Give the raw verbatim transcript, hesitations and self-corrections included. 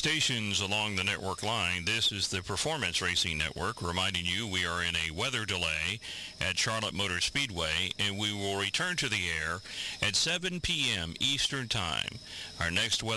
stations along the network line. This is the Performance Racing Network, reminding you we are in a weather delay at Charlotte Motor Speedway, and we will return to the air at seven p.m. Eastern Time. Our next weather